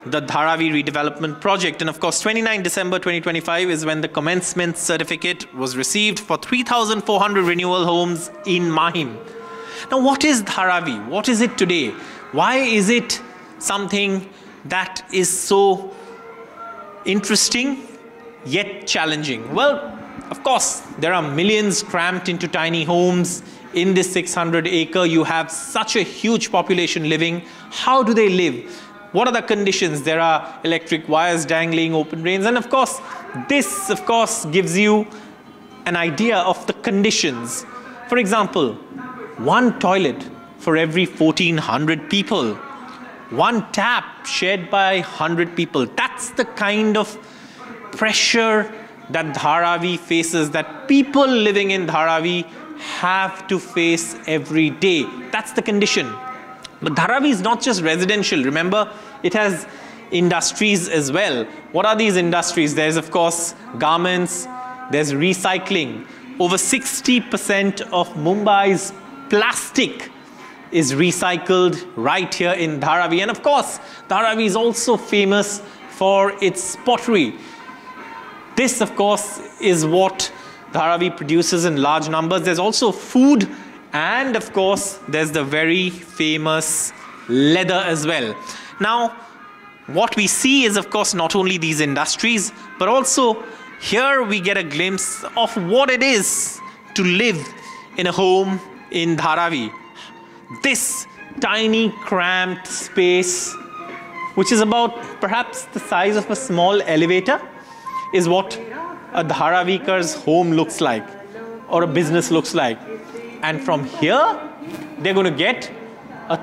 the Dharavi redevelopment project. And of course, 29 December 2025 is when the commencement certificate was received for 3,400 renewal homes in Mahim. Now, what is Dharavi? What is it today? Why is it something that is so interesting yet challenging? Well, of course, there are millions cramped into tiny homes. In this 600-acre, you have such a huge population living. How do they live? What are the conditions? There are electric wires dangling, open drains, and of course, this gives you an idea of the conditions. For example, one toilet for every 1,400 people, one tap shared by 100 people. That's the kind of pressure that Dharavi faces, that people living in Dharavi have to face every day. That's the condition. But Dharavi is not just residential. Remember, it has industries as well. What are these industries? There's, of course, garments, there's recycling. Over 60% of Mumbai's plastic is recycled right here in Dharavi. And of course, Dharavi is also famous for its pottery. This, of course, is what Dharavi produces in large numbers. There's also food, and of course, there's the very famous leather as well. Now, what we see is, of course, not only these industries, but also here we get a glimpse of what it is to live in a home in Dharavi. This tiny, cramped space, which is about perhaps the size of a small elevator, is what a Dharavikar's home looks like, or a business looks like. And from here, they're going to get a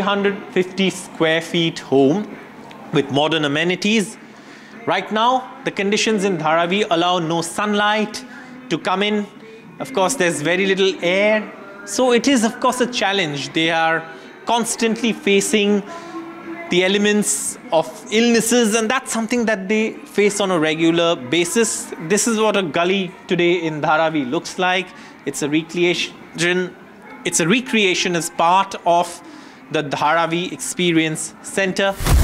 350 square feet home with modern amenities. Right now, the conditions in Dharavi allow no sunlight to come in. Of course, there's very little air. So it is, of course, a challenge. They are constantly facing the elements of illnesses, and that's something that they face on a regular basis. This is what a gully today in Dharavi looks like. It's a recreation. It's a recreation as part of the Dharavi Experience Center.